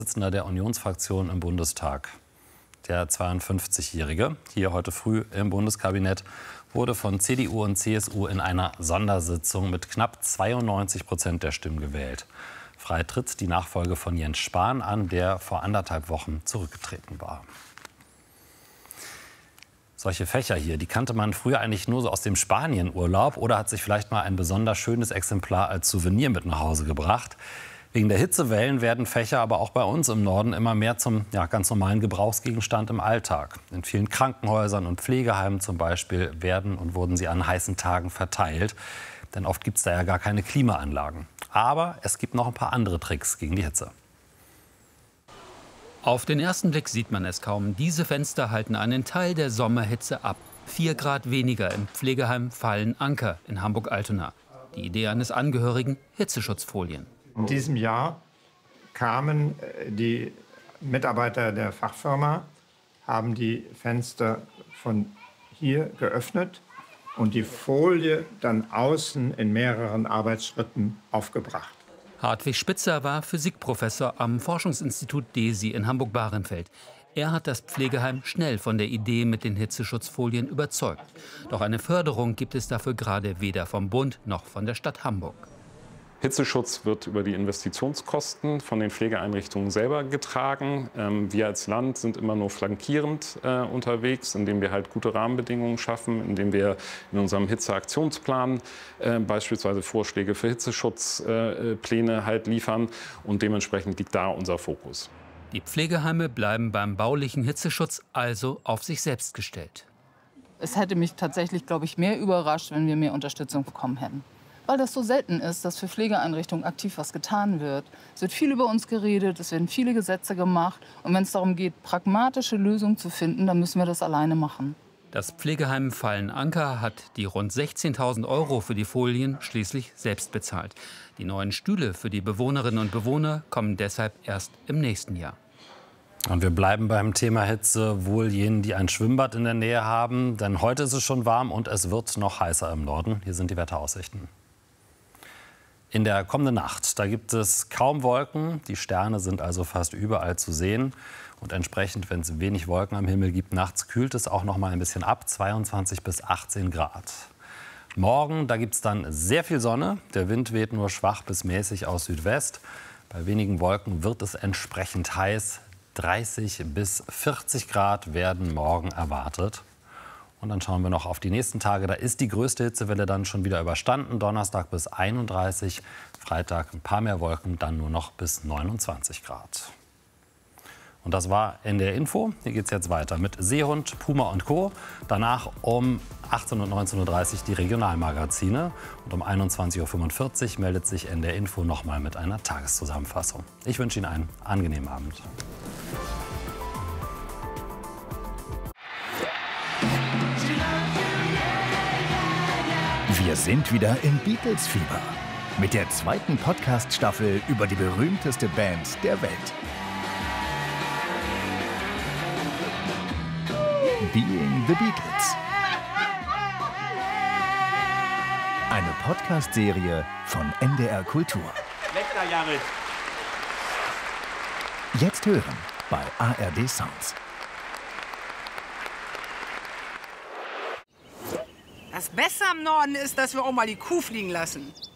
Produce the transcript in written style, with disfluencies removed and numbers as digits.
Vorsitzender der Unionsfraktion im Bundestag. Der 52-Jährige, hier heute früh im Bundeskabinett, wurde von CDU und CSU in einer Sondersitzung mit knapp 92% der Stimmen gewählt. Frei tritt die Nachfolge von Jens Spahn an, der vor 1,5 Wochen zurückgetreten war. Solche Fächer hier, die kannte man früher eigentlich nur so aus dem Spanienurlaub oder hat sich vielleicht mal ein besonders schönes Exemplar als Souvenir mit nach Hause gebracht. Wegen der Hitzewellen werden Fächer aber auch bei uns im Norden immer mehr zum ganz normalen Gebrauchsgegenstand im Alltag. In vielen Krankenhäusern und Pflegeheimen zum Beispiel wurden sie an heißen Tagen verteilt. Denn oft gibt es da ja gar keine Klimaanlagen. Aber es gibt noch ein paar andere Tricks gegen die Hitze. Auf den ersten Blick sieht man es kaum. Diese Fenster halten einen Teil der Sommerhitze ab. 4 Grad weniger im Pflegeheim Fallen-Anker in Hamburg-Altona. Die Idee eines Angehörigen: Hitzeschutzfolien. In diesem Jahr kamen die Mitarbeiter der Fachfirma, haben die Fenster von hier geöffnet und die Folie dann außen in mehreren Arbeitsschritten aufgebracht. Hartwig Spitzer war Physikprofessor am Forschungsinstitut DESI in Hamburg-Bahrenfeld. Er hat das Pflegeheim schnell von der Idee mit den Hitzeschutzfolien überzeugt. Doch eine Förderung gibt es dafür gerade weder vom Bund noch von der Stadt Hamburg. Hitzeschutz wird über die Investitionskosten von den Pflegeeinrichtungen selber getragen. Wir als Land sind immer nur flankierend unterwegs, indem wir halt gute Rahmenbedingungen schaffen, indem wir in unserem Hitzeaktionsplan beispielsweise Vorschläge für Hitzeschutzpläne halt liefern. Und dementsprechend liegt da unser Fokus. Die Pflegeheime bleiben beim baulichen Hitzeschutz also auf sich selbst gestellt. Es hätte mich tatsächlich, glaube ich, mehr überrascht, wenn wir mehr Unterstützung bekommen hätten. Weil das so selten ist, dass für Pflegeeinrichtungen aktiv was getan wird. Es wird viel über uns geredet, es werden viele Gesetze gemacht. Und wenn es darum geht, pragmatische Lösungen zu finden, dann müssen wir das alleine machen. Das Pflegeheim Fallen-Anker hat die rund 16.000 € für die Folien schließlich selbst bezahlt. Die neuen Stühle für die Bewohnerinnen und Bewohner kommen deshalb erst im nächsten Jahr. Und wir bleiben beim Thema Hitze, wohl jenen, die ein Schwimmbad in der Nähe haben. Denn heute ist es schon warm und es wird noch heißer im Norden. Hier sind die Wetteraussichten. In der kommenden Nacht, da gibt es kaum Wolken. Die Sterne sind also fast überall zu sehen. Und entsprechend, wenn es wenig Wolken am Himmel gibt, nachts kühlt es auch noch mal ein bisschen ab, 22 bis 18 Grad. Morgen, da gibt es dann sehr viel Sonne. Der Wind weht nur schwach bis mäßig aus Südwest. Bei wenigen Wolken wird es entsprechend heiß. 30 bis 40 Grad werden morgen erwartet. Und dann schauen wir noch auf die nächsten Tage. Da ist die größte Hitzewelle dann schon wieder überstanden. Donnerstag bis 31, Freitag ein paar mehr Wolken, dann nur noch bis 29 Grad. Und das war NDR Info. Hier geht es jetzt weiter mit Seehund, Puma und Co. Danach um 18 und 19.30 Uhr die Regionalmagazine. Und um 21.45 Uhr meldet sich NDR Info noch mal mit einer Tageszusammenfassung. Ich wünsche Ihnen einen angenehmen Abend. Wir sind wieder im Beatles-Fieber mit der 2. Podcast-Staffel über die berühmteste Band der Welt. Being the Beatles. Eine Podcast-Serie von NDR Kultur. Jetzt hören bei ARD Sounds. Das Beste am Norden ist, dass wir auch mal die Kuh fliegen lassen.